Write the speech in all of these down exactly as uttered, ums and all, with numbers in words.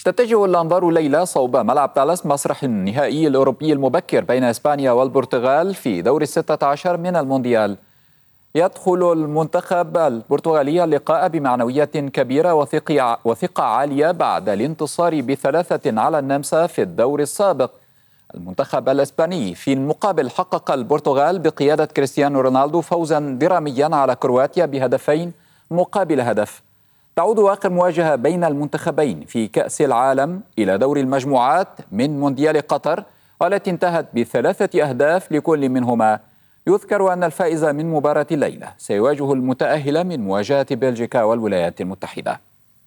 تتجه الأنظار الليلة صوب ملعب تالاس مسرح النهائي الأوروبي المبكر بين إسبانيا والبرتغال في دور الستة عشر من المونديال. يدخل المنتخب البرتغالي اللقاء بمعنوية كبيرة وثقة وثقة عالية بعد الانتصار بثلاثة على النمسا في الدور السابق. المنتخب الإسباني في المقابل حقق البرتغال بقيادة كريستيانو رونالدو فوزا دراميا على كرواتيا بهدفين مقابل هدف. تعود آخر مواجهة بين المنتخبين في كأس العالم إلى دور المجموعات من مونديال قطر، والتي انتهت بثلاثة أهداف لكل منهما. يذكر أن الفائز من مباراة الليلة سيواجه المتأهل من مواجهة بلجيكا والولايات المتحدة.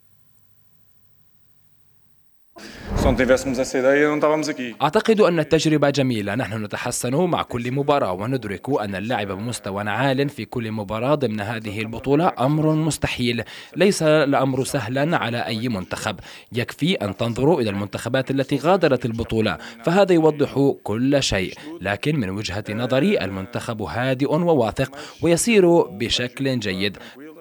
أعتقد أن التجربة جميلة. نحن نتحسن مع كل مباراة وندرك أن اللعب بمستوى عال في كل مباراة ضمن هذه البطولة أمر مستحيل. ليس الأمر سهلا على أي منتخب. يكفي أن تنظروا إلى المنتخبات التي غادرت البطولة فهذا يوضح كل شيء. لكن من وجهة نظري المنتخب هادئ وواثق ويسير بشكل جيد.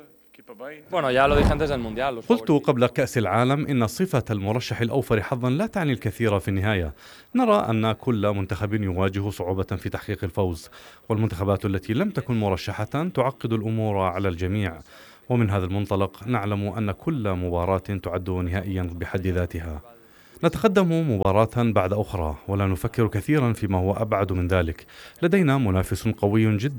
قلت قبل كأس العالم إن صفة المرشح الأوفر حظا لا تعني الكثير في النهاية. نرى أن كل منتخب يواجه صعوبة في تحقيق الفوز، والمنتخبات التي لم تكن مرشحة تعقد الأمور على الجميع. ومن هذا المنطلق نعلم أن كل مباراة تعد نهائيا بحد ذاتها. نتقدم مباراة بعد أخرى ولا نفكر كثيرا فيما هو أبعد من ذلك. لدينا منافس قوي جدا